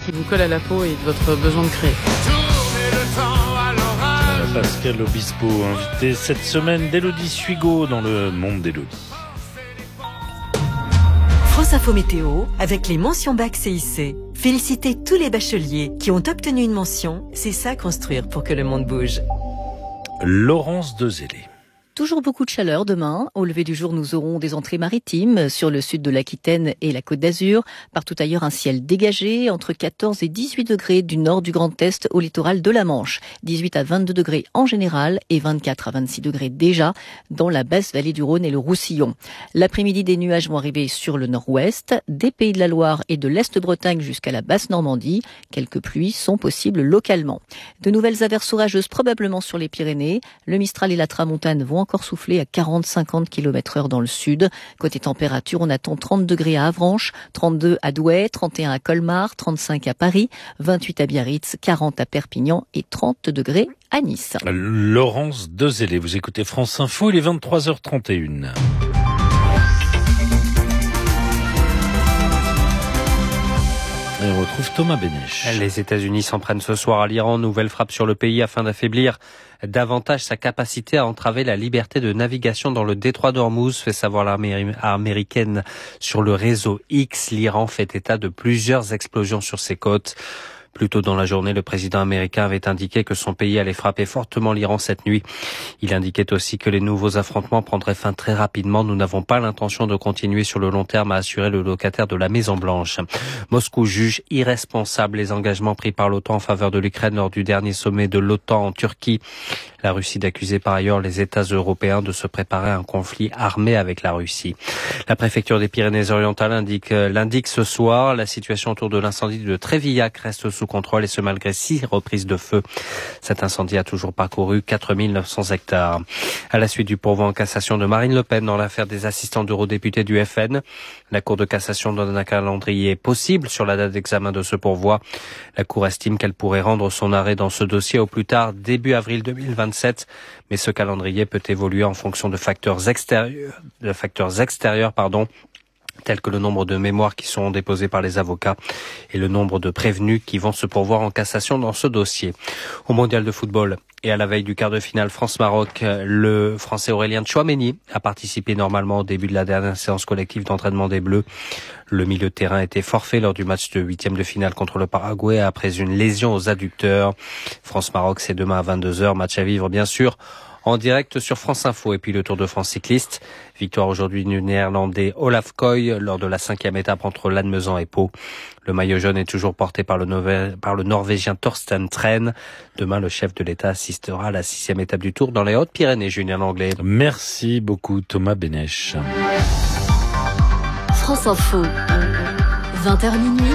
qui vous colle à la peau et de votre besoin de créer. Pascal Obispo, invité cette semaine d'Élodie Suigo dans le monde d'Élodie. France Info Météo avec les mentions bac CIC. Félicitez tous les bacheliers qui ont obtenu une mention. C'est ça construire pour que le monde bouge. Laurence Dezélé. Toujours beaucoup de chaleur demain. Au lever du jour, nous aurons des entrées maritimes sur le sud de l'Aquitaine et la Côte d'Azur. Partout ailleurs, un ciel dégagé entre 14 et 18 degrés du nord du Grand Est au littoral de la Manche. 18 à 22 degrés en général et 24 à 26 degrés déjà dans la basse vallée du Rhône et le Roussillon. L'après-midi, des nuages vont arriver sur le nord-ouest, des Pays de la Loire et de l'Est-Bretagne jusqu'à la basse Normandie. Quelques pluies sont possibles localement. De nouvelles averses orageuses probablement sur les Pyrénées. Le Mistral et la Tramontane vont encore souffler à 40-50 km/h dans le sud. Côté température, on attend 30 degrés à Avranches, 32 à Douai, 31 à Colmar, 35 à Paris, 28 à Biarritz, 40 à Perpignan et 30 degrés à Nice. Laurence Dezélé, vous écoutez France Info, il est 23h31. Et on retrouve Thomas Bénèche. Les États-Unis s'en prennent ce soir à l'Iran. Nouvelle frappe sur le pays afin d'affaiblir davantage sa capacité à entraver la liberté de navigation dans le détroit d'Ormuz, fait savoir l'armée américaine sur le réseau X. L'Iran fait état de plusieurs explosions sur ses côtes. Plus tôt dans la journée, le président américain avait indiqué que son pays allait frapper fortement l'Iran cette nuit. Il indiquait aussi que les nouveaux affrontements prendraient fin très rapidement. Nous n'avons pas l'intention de continuer sur le long terme, a assuré le locataire de la Maison-Blanche. Moscou juge irresponsables les engagements pris par l'OTAN en faveur de l'Ukraine lors du dernier sommet de l'OTAN en Turquie. La Russie d'accusait par ailleurs les États européens de se préparer à un conflit armé avec la Russie. La préfecture des Pyrénées-Orientales l'indique ce soir. La situation autour de l'incendie de Trévillac reste sous contrôle et ce malgré 6 reprises de feu. Cet incendie a toujours parcouru 4900 hectares. À la suite du pourvoi en cassation de Marine Le Pen dans l'affaire des assistants d'eurodéputés du FN, la Cour de cassation donne un calendrier possible sur la date d'examen de ce pourvoi. La Cour estime qu'elle pourrait rendre son arrêt dans ce dossier au plus tard début avril 2027, mais ce calendrier peut évoluer en fonction de facteurs extérieurs, tels que le nombre de mémoires qui seront déposées par les avocats et le nombre de prévenus qui vont se pourvoir en cassation dans ce dossier. Au mondial de football et à la veille du quart de finale France-Maroc, le Français Aurélien Tchouaméni a participé normalement au début de la dernière séance collective d'entraînement des Bleus. Le milieu de terrain était forfait lors du match de 8e de finale contre le Paraguay après une lésion aux adducteurs. France-Maroc, c'est demain à 22h, match à vivre bien sûr en direct sur France Info. Et puis le Tour de France cycliste. Victoire aujourd'hui du Néerlandais Olaf Koy lors de la 5e étape entre Lannemezan et Pau. Le maillot jaune est toujours porté par le Norvégien Thorsten Tren. Demain, le chef de l'État assistera à la 6e étape du Tour dans les Hautes-Pyrénées. Julien Langlais. Merci beaucoup Thomas Bénèche. France Info, 20h minuit.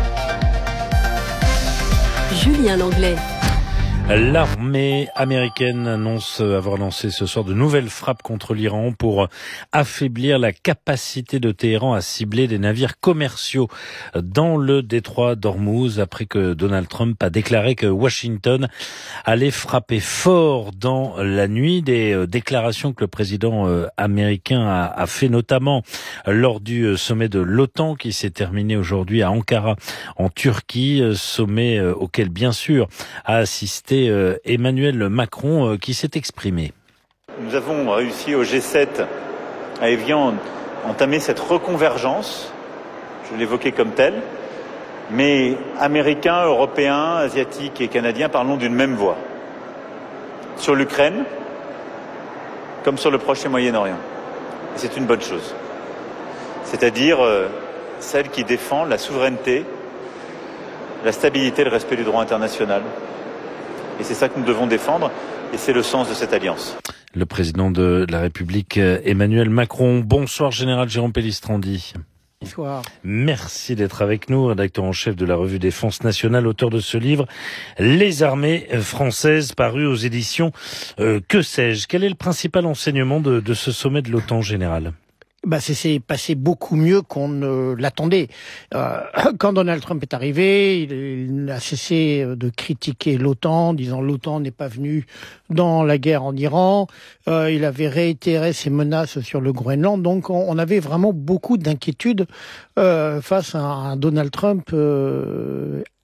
Julien Langlais. L'armée américaine annonce avoir lancé ce soir de nouvelles frappes contre l'Iran pour affaiblir la capacité de Téhéran à cibler des navires commerciaux dans le détroit d'Ormuz après que Donald Trump a déclaré que Washington allait frapper fort dans la nuit. Des déclarations que le président américain a fait notamment lors du sommet de l'OTAN qui s'est terminé aujourd'hui à Ankara en Turquie, sommet auquel bien sûr a assisté Emmanuel Macron qui s'est exprimé. Nous avons réussi au G7 à Évian entamer cette reconvergence, je l'évoquais comme telle, mais Américains, Européens, Asiatiques et Canadiens parlons d'une même voix. Sur l'Ukraine, comme sur le Proche et Moyen-Orient. Et c'est une bonne chose. C'est-à-dire celle qui défend la souveraineté, la stabilité et le respect du droit international. Et c'est ça que nous devons défendre, et c'est le sens de cette alliance. Le président de la République, Emmanuel Macron. Bonsoir, général Jérôme Pellistrandi. Bonsoir. Merci d'être avec nous, rédacteur en chef de la revue Défense nationale, auteur de ce livre, Les armées françaises, paru aux éditions Que sais-je. Quel est le principal enseignement de ce sommet de l'OTAN, général ? C'est passé beaucoup mieux qu'on ne l'attendait. Quand Donald Trump est arrivé, il a cessé de critiquer l'OTAN, disant l'OTAN n'est pas venue dans la guerre en Iran. Il avait réitéré ses menaces sur le Groenland. Donc on avait vraiment beaucoup d'inquiétudes face à un Donald Trump